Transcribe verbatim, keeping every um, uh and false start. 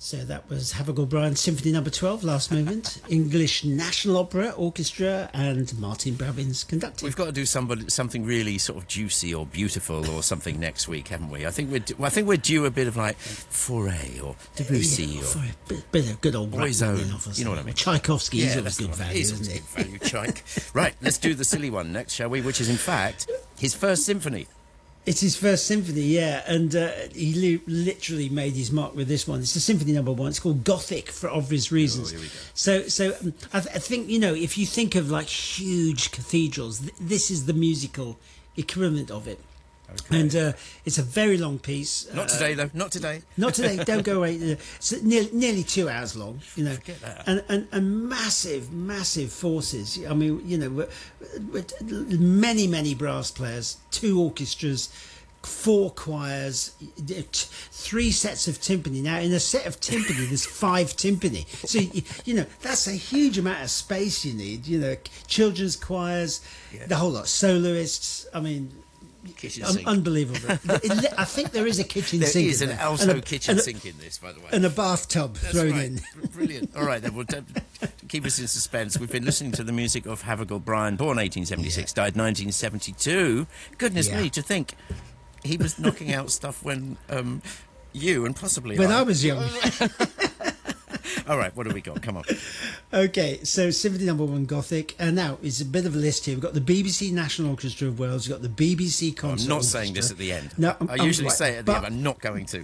So that was Havergal Brian Symphony Number twelve, last movement, English National Opera Orchestra, and Martin Bravins conducting. We've got to do somebody, something really sort of juicy or beautiful or something next week, haven't we? I think we're, I think we're due a bit of like Fauré or Debussy yeah, or for a bit, bit of good old Boyzone. You know what I mean? Tchaikovsky yeah, is always good right. value, He's isn't good he? value, Tchaik. Right, let's do the silly one next, shall we? Which is in fact his first symphony. It's his first symphony, yeah, and uh, he li- literally made his mark with this one. It's a symphony number one. It's called Gothic for obvious reasons. Oh, here we go. So, so um, I, th- I think you know if you think of like huge cathedrals, th- this is the musical equivalent of it. Okay. And uh, it's a very long piece. Not uh, today, though. Not today. Not today. Don't go away. It's nearly, nearly two hours long. You know, Forget that. and, and and massive, massive forces. I mean, you know, with, with many, many brass players, two orchestras, four choirs, three sets of timpani. Now, in a set of timpani, there's five timpani. So you, you know that's a huge amount of space you need. You know, children's choirs, Yeah. the whole lot, soloists. I mean. Kitchen Un- sink. Unbelievable. It- I think there is a kitchen There sink. is in an there. alto And a- kitchen and a- sink in this, by the way. And a bathtub That's thrown right. in. Brilliant. All right, then. We'll t- keep us in suspense. We've been listening to the music of Havergal Brian, born eighteen seventy-six, died nineteen seventy-two. Goodness Yeah. me, to think he was knocking out stuff when um, you and possibly When I... I was young. All right, what have we got? Come on. Okay, so Symphony Number One, Gothic, and now it's a bit of a list here. We've got the B B C National Orchestra of Wales. We've got the B B C Concert I'm not Orchestra. saying this at the end. No, I'm- I I'm- usually right, say it at the but- end. I'm not going to.